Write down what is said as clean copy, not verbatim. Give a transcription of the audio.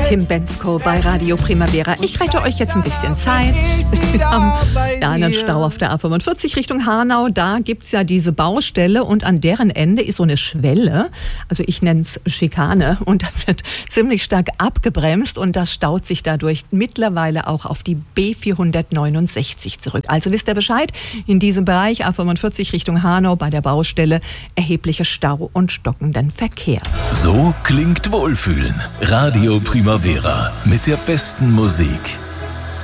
Tim Bendzko bei Radio Primavera. Ich rette euch jetzt ein bisschen Zeit. Wir haben da einen Stau auf der A45 Richtung Hanau. Da gibt's ja diese Baustelle und an deren Ende ist so eine Schwelle. Also ich nenne es Schikane. Und da wird ziemlich stark abgebremst und das staut sich dadurch mittlerweile auch auf die B469 zurück. Also wisst ihr Bescheid, in diesem Bereich A45 Richtung Hanau bei der Baustelle erheblicher Stau und stockenden Verkehr. So klingt Wohlfühlen. Radio Primavera mit der besten Musik.